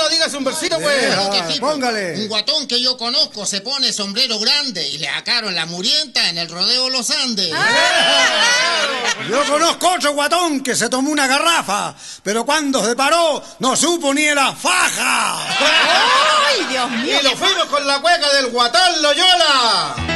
Loyola, dígase un versito, pues. Póngale. Un guatón que yo conozco se pone sombrero grande y le sacaron la murienta en el rodeo Los Andes. Yo conozco otro guatón que se tomó una garrafa, pero cuando se paró no supo ni de la faja. ¡Ay, Dios mío! Y lo fuimos con la cueca del Guatón Loyola.